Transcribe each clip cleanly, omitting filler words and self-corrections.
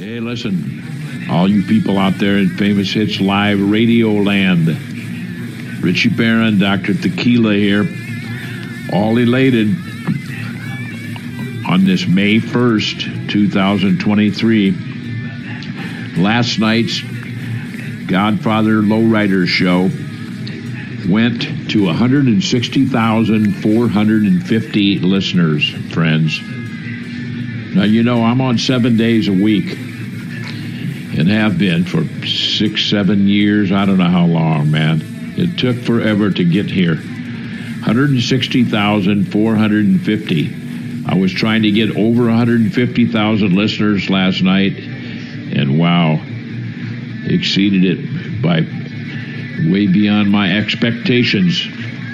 Hey, listen, all you people out there in Famous Hits Live Radio Land, Richie Barron, Dr. Tequila here, all elated on this May 1st, 2023. Last night's Godfather Lowrider show went to 160,450 listeners, friends. Now, you know, I'm on 7 days a week and have been for 6-7 years. I don't know how long, man. It took forever to get here. 160,450. I was trying to get over 150,000 listeners last night, and wow, exceeded it by way beyond my expectations.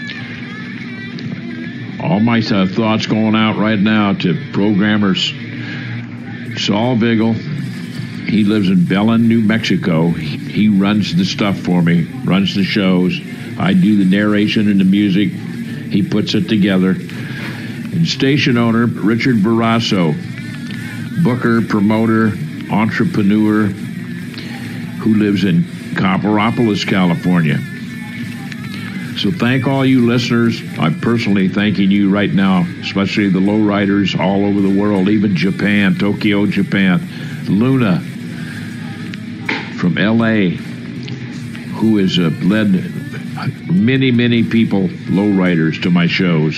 All my thoughts going out right now to programmers Saul Vigil. He lives in Belen, New Mexico. He runs the stuff for me, runs the shows. I do the narration and the music. He puts it together. And station owner Richard Barrasso, booker, promoter, entrepreneur, who lives in Copperopolis, California. So thank all you listeners. I'm personally thanking you right now, especially the lowriders all over the world, even Japan, Tokyo, Japan. Luna from L.A., who has led many, many people, lowriders, to my shows.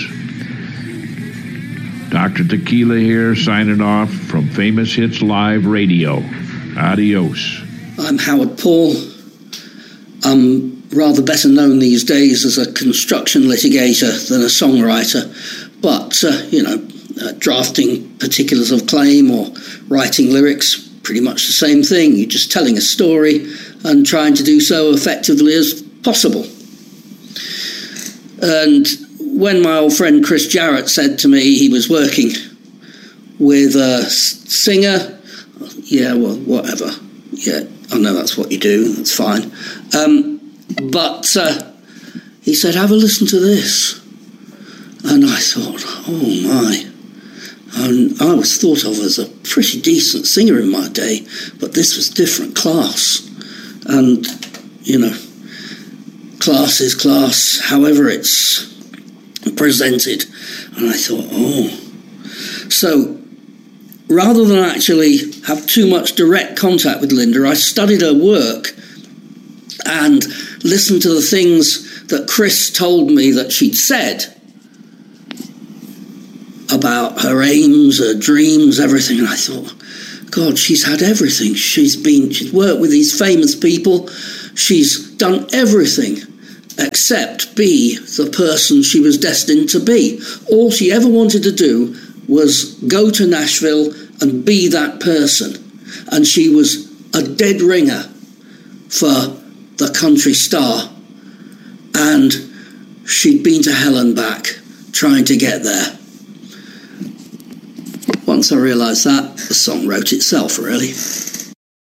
Dr. Tequila here, signing off from Famous Hits Live Radio. Adios. I'm Howard Paul. I'm rather better known these days as a construction litigator than a songwriter, but, drafting particulars of claim or writing lyrics, pretty much the same thing. You're just telling a story and trying to do so effectively as possible. And when my old friend Chris Jarrett said to me he was working with a singer, yeah, well, whatever. Yeah, I know that's what you do. That's fine. But he said, have a listen to this. And I thought, oh my. And I was thought of as a pretty decent singer in my day, but this was different class. And, class is class, however it's presented. And I thought, oh. So rather than actually have too much direct contact with Linda, I studied her work and listened to the things that Chris told me that she'd said about her aims, her dreams, everything. And I thought, God, she's had everything. She's worked with these famous people. She's done everything except be the person she was destined to be. All she ever wanted to do was go to Nashville and be that person. And she was a dead ringer for the country star. And she'd been to hell and back trying to get there. Once I realised that, the song wrote itself, really.